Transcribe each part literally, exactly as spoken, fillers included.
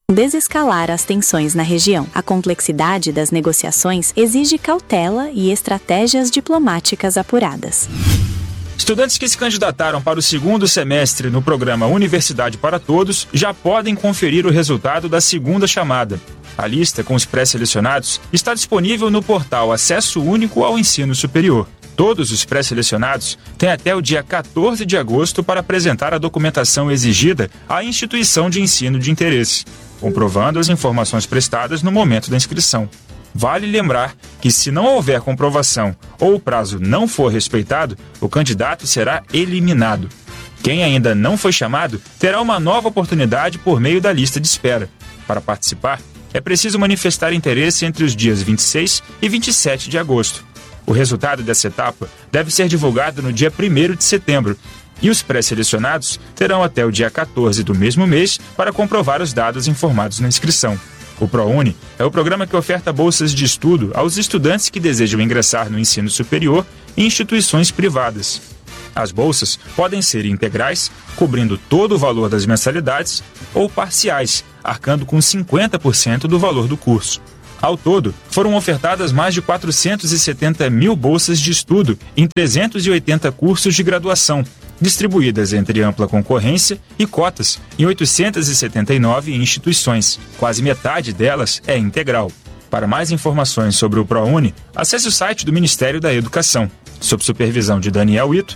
desescalar as tensões na região. A complexidade das negociações exige cautela e estratégias diplomáticas apuradas. Estudantes que se candidataram para o segundo semestre no programa Universidade para Todos já podem conferir o resultado da segunda chamada. A lista com os pré-selecionados está disponível no portal Acesso Único ao Ensino Superior. Todos os pré-selecionados têm até o dia quatorze de agosto para apresentar a documentação exigida à instituição de ensino de interesse, comprovando as informações prestadas no momento da inscrição. Vale lembrar que, se não houver comprovação ou o prazo não for respeitado, o candidato será eliminado. Quem ainda não foi chamado terá uma nova oportunidade por meio da lista de espera. Para participar, é preciso manifestar interesse entre os dias vinte e seis e vinte e sete de agosto. O resultado dessa etapa deve ser divulgado no dia primeiro de setembro, e os pré-selecionados terão até o dia quatorze do mesmo mês para comprovar os dados informados na inscrição. O ProUni é o programa que oferta bolsas de estudo aos estudantes que desejam ingressar no ensino superior em instituições privadas. As bolsas podem ser integrais, cobrindo todo o valor das mensalidades, ou parciais, arcando com cinquenta por cento do valor do curso. Ao todo, foram ofertadas mais de quatrocentas e setenta mil bolsas de estudo em trezentos e oitenta cursos de graduação, distribuídas entre ampla concorrência e cotas em oitocentas e setenta e nove instituições. Quase metade delas é integral. Para mais informações sobre o ProUni, acesse o site do Ministério da Educação. Sob supervisão de Daniel Ito.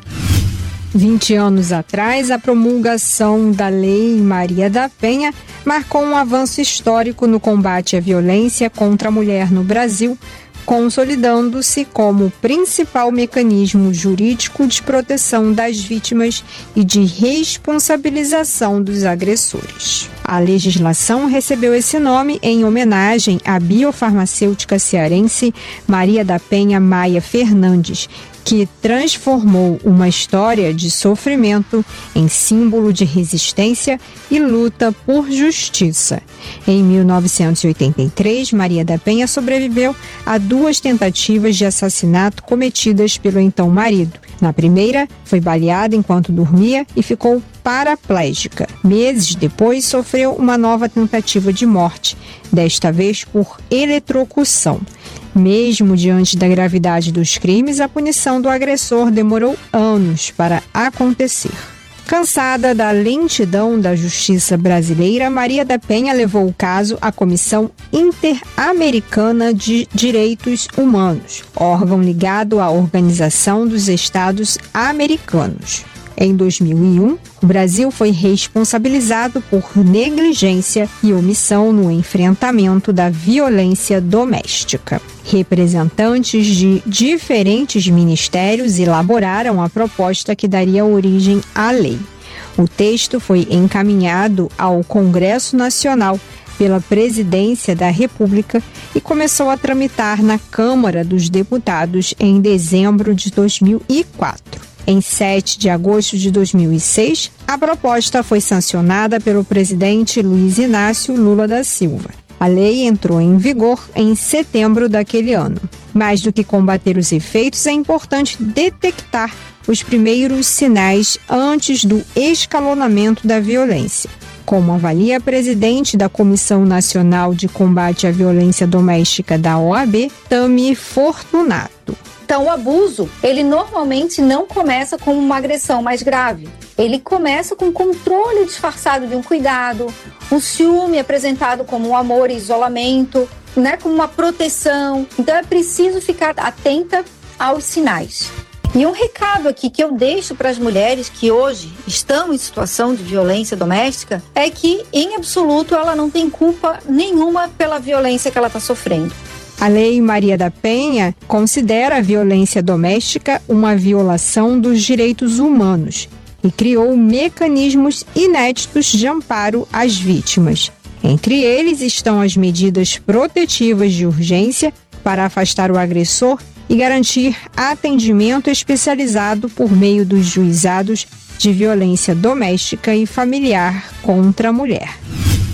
vinte anos atrás, a promulgação da Lei Maria da Penha marcou um avanço histórico no combate à violência contra a mulher no Brasil, consolidando-se como o principal mecanismo jurídico de proteção das vítimas e de responsabilização dos agressores. A legislação recebeu esse nome em homenagem à biofarmacêutica cearense Maria da Penha Maia Fernandes, que transformou uma história de sofrimento em símbolo de resistência e luta por justiça. Em mil novecentos e oitenta e três, Maria da Penha sobreviveu a duas tentativas de assassinato cometidas pelo então marido. Na primeira, foi baleada enquanto dormia e ficou paraplégica. Meses depois, sofreu uma nova tentativa de morte, desta vez por eletrocução. Mesmo diante da gravidade dos crimes, a punição do agressor demorou anos para acontecer. Cansada da lentidão da justiça brasileira, Maria da Penha levou o caso à Comissão Interamericana de Direitos Humanos, órgão ligado à Organização dos Estados Americanos. Em dois mil e um, o Brasil foi responsabilizado por negligência e omissão no enfrentamento da violência doméstica. Representantes de diferentes ministérios elaboraram a proposta que daria origem à lei. O texto foi encaminhado ao Congresso Nacional pela Presidência da República e começou a tramitar na Câmara dos Deputados em dezembro de dois mil e quatro. Em sete de agosto de dois mil e seis, a proposta foi sancionada pelo presidente Luiz Inácio Lula da Silva. A lei entrou em vigor em setembro daquele ano. Mais do que combater os efeitos, é importante detectar os primeiros sinais antes do escalonamento da violência. Como avalia a presidente da Comissão Nacional de Combate à Violência Doméstica da O A B, Tami Fortunato. Então, o abuso, ele normalmente não começa com uma agressão mais grave. Ele começa com controle disfarçado de um cuidado, um ciúme apresentado como um amor e isolamento, né, como uma proteção. Então, é preciso ficar atenta aos sinais. E um recado aqui que eu deixo para as mulheres que hoje estão em situação de violência doméstica é que, em absoluto, ela não tem culpa nenhuma pela violência que ela está sofrendo. A Lei Maria da Penha considera a violência doméstica uma violação dos direitos humanos e criou mecanismos inéditos de amparo às vítimas. Entre eles estão as medidas protetivas de urgência para afastar o agressor e garantir atendimento especializado por meio dos juizados de violência doméstica e familiar contra a mulher.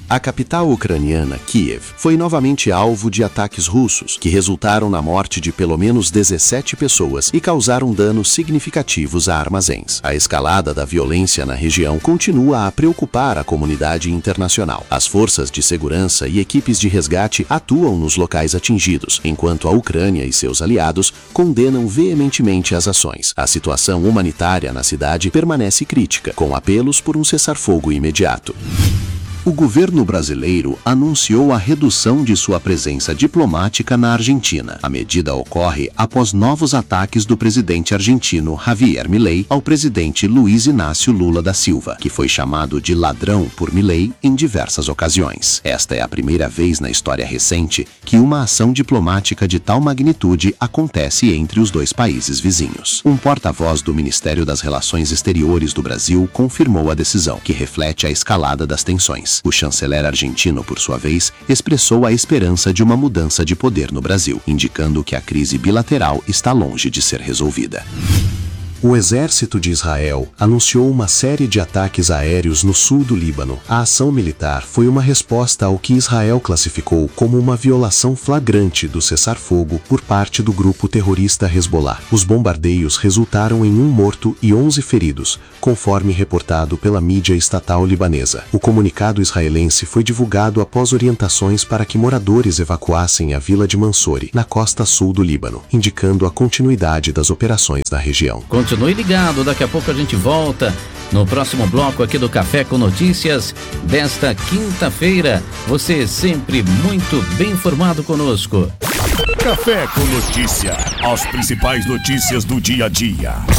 A capital ucraniana, Kiev, foi novamente alvo de ataques russos, que resultaram na morte de pelo menos dezessete pessoas e causaram danos significativos a armazéns. A escalada da violência na região continua a preocupar a comunidade internacional. As forças de segurança e equipes de resgate atuam nos locais atingidos, enquanto a Ucrânia e seus aliados condenam veementemente as ações. A situação humanitária na cidade permanece crítica, com apelos por um cessar-fogo imediato. O governo brasileiro anunciou a redução de sua presença diplomática na Argentina. A medida ocorre após novos ataques do presidente argentino Javier Milei ao presidente Luiz Inácio Lula da Silva, que foi chamado de ladrão por Milei em diversas ocasiões. Esta é a primeira vez na história recente que uma ação diplomática de tal magnitude acontece entre os dois países vizinhos. Um porta-voz do Ministério das Relações Exteriores do Brasil confirmou a decisão, que reflete a escalada das tensões. O chanceler argentino, por sua vez, expressou a esperança de uma mudança de poder no Brasil, indicando que a crise bilateral está longe de ser resolvida. O exército de Israel anunciou uma série de ataques aéreos no sul do Líbano. A ação militar foi uma resposta ao que Israel classificou como uma violação flagrante do cessar-fogo por parte do grupo terrorista Hezbollah. Os bombardeios resultaram em um morto e onze feridos, conforme reportado pela mídia estatal libanesa. O comunicado israelense foi divulgado após orientações para que moradores evacuassem a vila de Mansouri, na costa sul do Líbano, indicando a continuidade das operações na região. Continue ligado, daqui a pouco a gente volta no próximo bloco aqui do Café com Notícias desta quinta-feira. Você sempre muito bem informado conosco. Café com Notícia, as principais notícias do dia a dia.